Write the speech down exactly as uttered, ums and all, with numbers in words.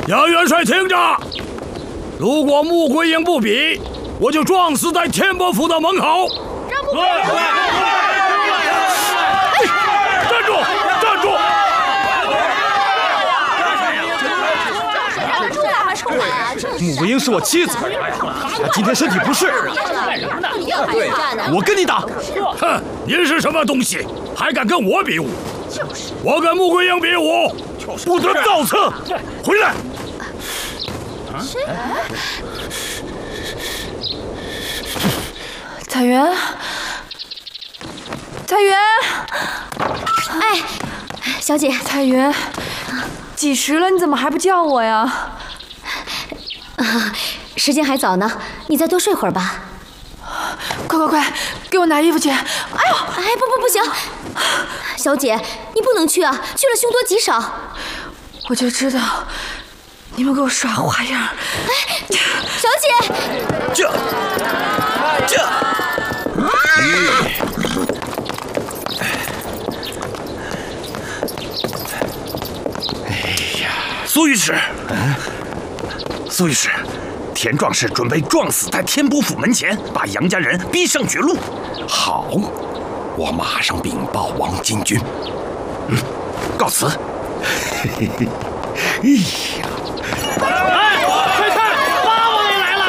杨元帅听着，如果穆桂英不比，我就撞死在天伯府的门口。 让穆桂英！ 站住！站住！ 穆桂英是我妻子，她今天身体不适，我跟你打！ 哼，您是什么东西，还敢跟我比武？我跟穆桂英比武，不得造次！回来！ 彩云，彩云， 哎，小姐， 彩云，几时了？你怎么还不叫我呀？ 啊，时间还早呢，你再多睡会儿吧。 快快快，给我拿衣服去！哎呦， 哎，不不不行，小姐，你不能去啊，去了凶多吉少。 我就知道你们给我耍花样。 哎，小姐， 这这。 哎呀，苏御史，嗯，苏御史，田壮士准备撞死在天波府门前，把杨家人逼上绝路。 好，我马上禀报王金军。 嗯，告辞。 嘿嘿嘿，哎呀！